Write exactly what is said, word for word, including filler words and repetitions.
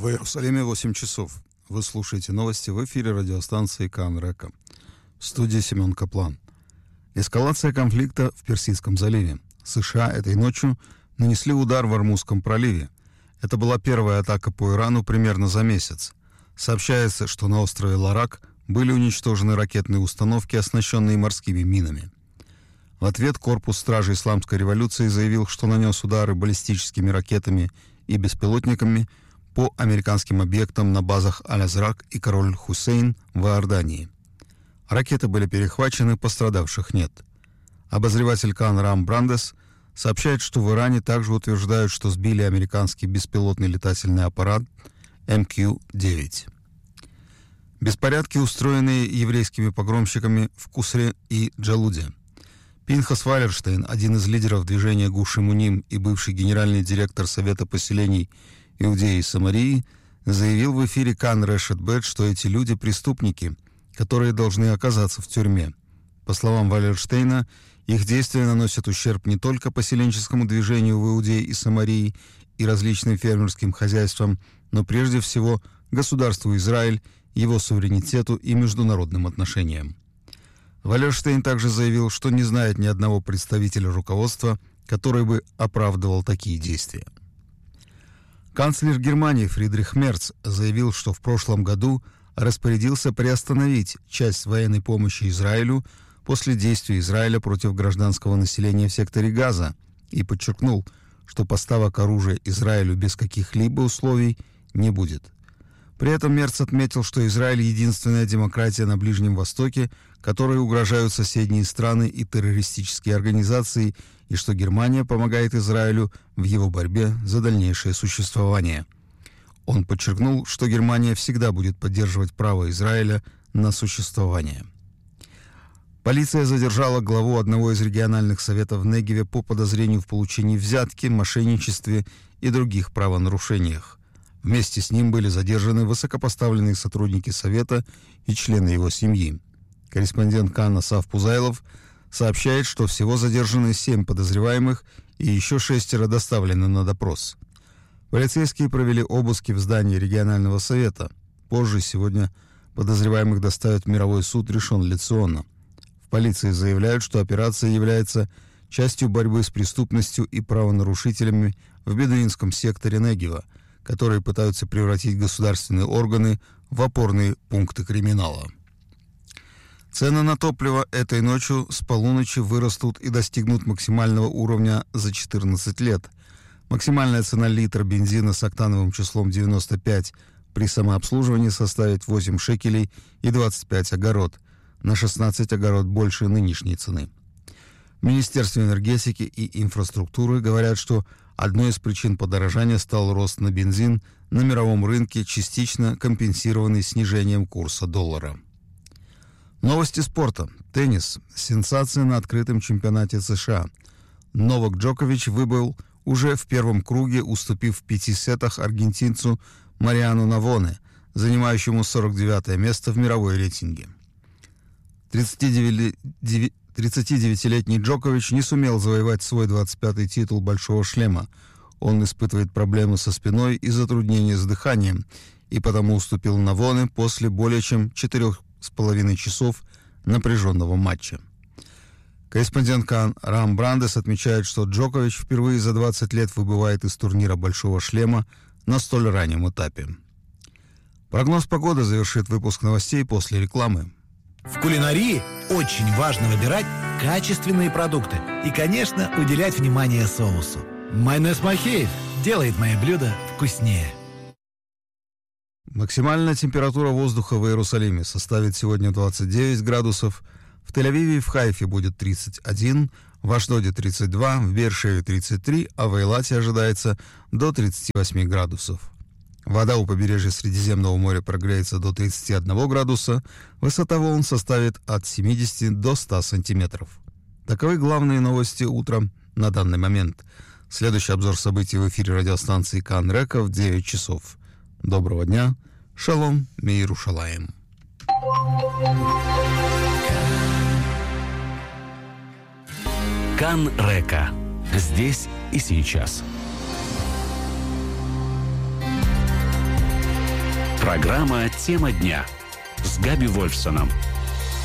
В Иерусалиме восемь часов. Вы слушаете новости в эфире радиостанции Кан Река. В студии Семен Каплан. Эскалация конфликта в Персидском заливе. США этой ночью нанесли удар в Ормузском проливе. Это была первая атака по Ирану примерно за месяц. Сообщается, что на острове Ларак были уничтожены ракетные установки, оснащенные морскими минами. В ответ корпус стражей Исламской революции заявил, что нанес удары баллистическими ракетами и беспилотниками по американским объектам на базах Аль-Азрак и Король Хусейн в Иордании. Ракеты были перехвачены, пострадавших нет. Обозреватель Кан Рам Брандес сообщает, что в Иране также утверждают, что сбили американский беспилотный летательный аппарат эм кью девять. Беспорядки, устроенные еврейскими погромщиками в Кусре и Джалуде. Пинхас Валерштейн, один из лидеров движения Гуш Эмуним и бывший генеральный директор Совета поселений Иудеи и Самарии, заявил в эфире Кан Решет Бет, что эти люди – преступники, которые должны оказаться в тюрьме. По словам Валерштейна, их действия наносят ущерб не только поселенческому движению в Иудее и Самарии и различным фермерским хозяйствам, но прежде всего государству Израиль, его суверенитету и международным отношениям. Валерштейн также заявил, что не знает ни одного представителя руководства, который бы оправдывал такие действия. Канцлер Германии Фридрих Мерц заявил, что в прошлом году распорядился приостановить часть военной помощи Израилю после действий Израиля против гражданского населения в секторе Газа и подчеркнул, что поставок оружия Израилю без каких-либо условий не будет. При этом Мерц отметил, что Израиль — единственная демократия на Ближнем Востоке, которой угрожают соседние страны и террористические организации, и что Германия помогает Израилю в его борьбе за дальнейшее существование. Он подчеркнул, что Германия всегда будет поддерживать право Израиля на существование. Полиция задержала главу одного из региональных советов в Негеве по подозрению в получении взятки, мошенничестве и других правонарушениях. Вместе с ним были задержаны высокопоставленные сотрудники совета и члены его семьи. Корреспондент Кан Асаф Пузайлов сообщает, что всего задержаны семь подозреваемых и еще шестеро доставлены на допрос. Полицейские провели обыски в здании регионального совета. Позже сегодня подозреваемых доставят в мировой суд решен-ляционно. В полиции заявляют, что операция является частью борьбы с преступностью и правонарушителями в бедуинском секторе Негева, которые пытаются превратить государственные органы в опорные пункты криминала. Цены на топливо этой ночью с полуночи вырастут и достигнут максимального уровня за четырнадцать лет. Максимальная цена литра бензина с октановым числом девяносто пять при самообслуживании составит восемь шекелей и двадцать пять огород, на шестнадцать огород больше нынешней цены. В Министерстве энергетики и инфраструктуры говорят, что одной из причин подорожания стал рост на бензин на мировом рынке, частично компенсированный снижением курса доллара. Новости спорта. Теннис. Сенсация на открытом чемпионате США. Новак Джокович выбыл уже в первом круге, уступив в пяти сетах аргентинцу Мариану Навоне, занимающему сорок девятое место в мировой рейтинге. тридцатидевятилетний Джокович не сумел завоевать свой двадцать пятый титул «Большого шлема». Он испытывает проблемы со спиной и затруднения с дыханием, и потому уступил Навоне после более чем четырех с половиной часов напряженного матча. Корреспондент Кан Рам Брандес отмечает, что Джокович впервые за двадцать лет выбывает из турнира «Большого шлема» на столь раннем этапе. Прогноз погоды завершит выпуск новостей после рекламы. В кулинарии очень важно выбирать качественные продукты и, конечно, уделять внимание соусу. Майонез Махеев делает мои блюда вкуснее. Максимальная температура воздуха в Иерусалиме составит сегодня двадцать девять градусов, в Тель-Авиве и в Хайфе будет тридцать один, в Ашдоде тридцать два, в Беэр-Шеве тридцать три, а в Эйлате ожидается до тридцати восьми градусов. Вода у побережья Средиземного моря прогреется до тридцати одного градуса, высота волн составит от семидесяти до ста сантиметров. Таковы главные новости утром на данный момент. Следующий обзор событий в эфире радиостанции Кан Река в девять часов. Доброго дня. Шалом, Миерушалаим. Кан Река. Здесь и сейчас. Программа «Тема дня» с Габи Вольфсоном.